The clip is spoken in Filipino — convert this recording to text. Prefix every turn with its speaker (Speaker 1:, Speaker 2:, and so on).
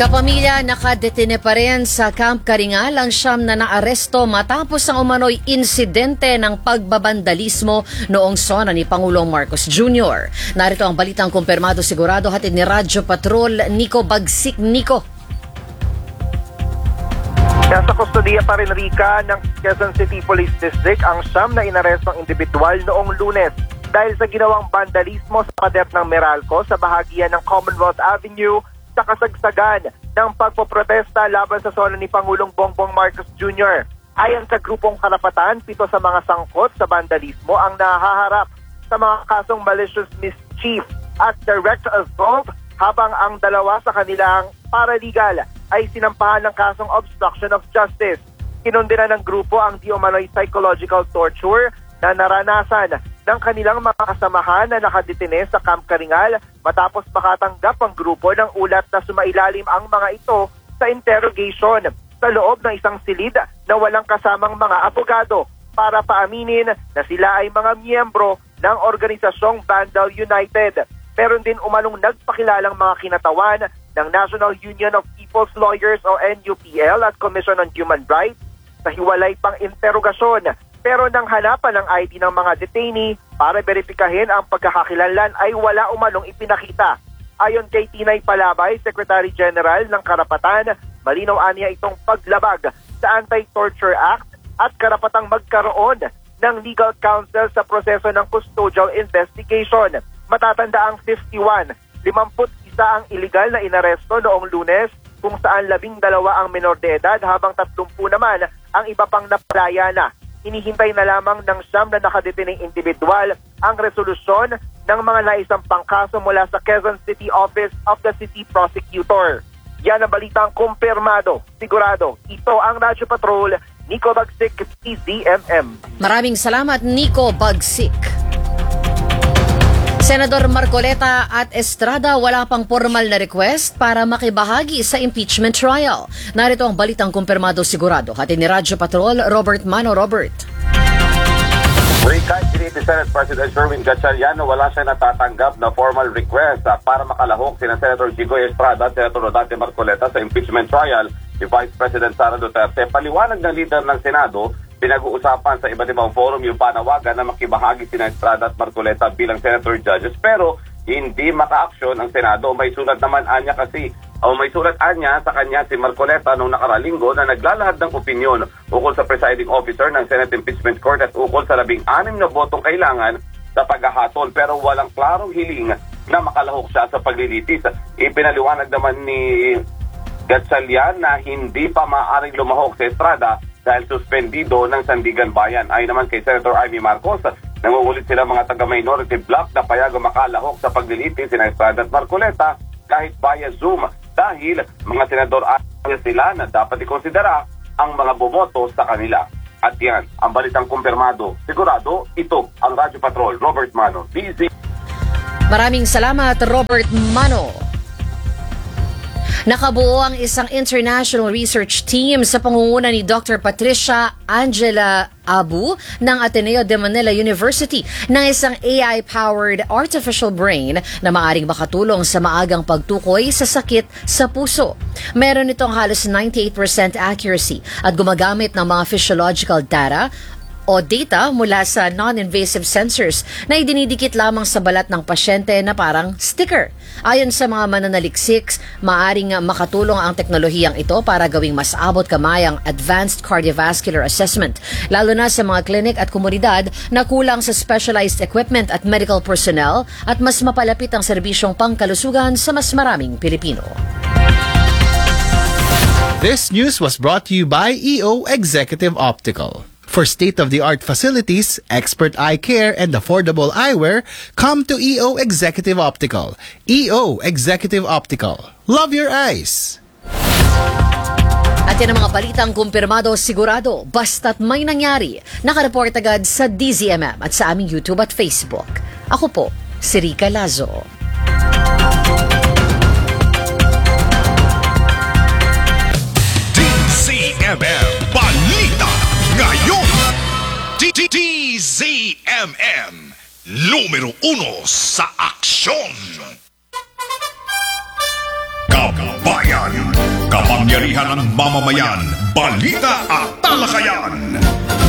Speaker 1: Kapamilya, nakadetine pa rin sa Camp Karingal ang siyam na naaresto matapos ang umano'y insidente ng pagbabandalismo noong sona ni Pangulong Marcos Jr. Narito ang balitang kumpirmado sigurado hatid ni Radyo Patrol Nico Bagsik. Nico.
Speaker 2: Nasa kustodiya pa rin, Rika, ng Quezon City Police District ang siyam na inarestong individual noong Lunes dahil sa ginawang bandalismo sa pader ng Meralco sa bahagian ng Commonwealth Avenue sa kasagsagan ng pagpoprotesta laban sa sona ni Pangulong Bongbong Marcos Jr. Ayon sa grupong karapatan, 7 sa mga sangkot sa bandalismo ang nahaharap sa mga kasong malicious mischief at direct assault, habang ang 2 sa kanilang paralegal ay sinampahan ng kasong obstruction of justice. Kinundina ng grupo ang di umano'y psychological torture na naranasan ng kanilang mga kasamahan na nakadetine sa Camp Karingal matapos makatanggap ang grupo ng ulat na sumailalim ang mga ito sa interrogation sa loob ng isang silid na walang kasamang mga abogado para paaminin na sila ay mga miyembro ng organisasyong Vandal United. Meron din umanong nagpakilalang mga kinatawan ng National Union of People's Lawyers o NUPL at Commission on Human Rights sa hiwalay pang interogasyon. Pero nang hanapan ng ID ng mga detainee para beripikahin ang pagkakakilanlan ay wala umanong ipinakita. Ayon kay Tinay Palabay, Secretary General ng Karapatan, malinaw aniya itong paglabag sa Anti-Torture Act at karapatang magkaroon ng legal counsel sa proseso ng custodial investigation. Matatanda ang 51 ang iligal na inaresto noong Lunes, kung saan 12 ang menor de edad habang 30 naman ang iba pang napalaya na. Hinihintay na lamang ng siyam na nakadetining individual ang resolusyon ng mga naisang pangkaso mula sa Quezon City Office of the City Prosecutor. Yan ang balitang kumpirmado, sigurado. Ito ang Radyo Patrol, Nico Bagsik, PZMM.
Speaker 1: Maraming salamat, Nico Bagsik. Senador Marcoleta at Estrada wala pang formal na request para makibahagi sa impeachment trial. Narito ang balitang kumpirmado sigurado. Hatid ni Radyo Patrol, Robert Mano. Robert.
Speaker 3: Kahit ni Senate President Sherwin Gatchalian, wala siya natatanggap na formal request para makalahok sina Senator Jigoy Estrada at Senator Rodante Marcoleta sa impeachment trial ni Vice President Sara Duterte. Paliwanag ng leader ng Senado, pinag-uusapan sa iba't ibang forum yung panawagan na makibahagi sina Estrada at Marcoleta bilang senator judges, pero hindi maka-aksyon ang Senado. May sulat naman anya sa kanya si Marcoleta noong nakaraang linggo na naglalahad ng opinyon ukol sa presiding officer ng Senate Impeachment Court at ukol sa 16 na botong kailangan sa paghahatol, pero walang klarong hiling na makalahok siya sa paglilitis. Ipinaliwanag naman ni Gatchalian na hindi pa maaaring lumahok si Estrada dahil suspendido ng Sandigan Bayan. Ayon naman kay Senator Amy Marcos, nangungulit sila mga taga-minority bloc na payagang makalahok sa paglilitis sina Estrada at Marcoleta kahit via Zoom dahil mga senador ayaw sila na dapat ikonsidera ang mga bumoto sa kanila. At yan, ang balitang kumpirmado. Sigurado, ito ang Radyo Patrol, Robert Mano. BZ.
Speaker 1: Maraming salamat, Robert Mano. Nakabuo ang isang international research team sa pangunguna ni Dr. Patricia Angela Abu ng Ateneo de Manila University ng isang AI-powered artificial brain na maaring makatulong sa maagang pagtukoy sa sakit sa puso. Meron itong halos 98% accuracy at gumagamit ng mga physiological data o data mula sa non-invasive sensors na idinidikit lamang sa balat ng pasyente na parang sticker. Ayon sa mga mananaliksik, maaring makatulong ang teknolohiyang ito para gawing mas abot kamayang advanced cardiovascular assessment, lalo na sa mga klinik at komunidad na kulang sa specialized equipment at medical personnel at mas mapalapit ang serbisyong pangkalusugan sa mas maraming Pilipino.
Speaker 4: This news was brought to you by EO Executive Optical. For state-of-the-art facilities, expert eye care, and affordable eyewear, come to EO Executive Optical. EO Executive Optical. Love your eyes!
Speaker 1: At yan ang mga balitang kumpirmado sigurado, basta't may nangyari. Nakareport agad sa DZMM at sa aming YouTube at Facebook. Ako po, si Rica Lazo.
Speaker 5: DZMM Balita ngayon. DZMM numero 1 sa aksyon. Kabayan Kapangyarihan ng mamamayan, balita at talakayan.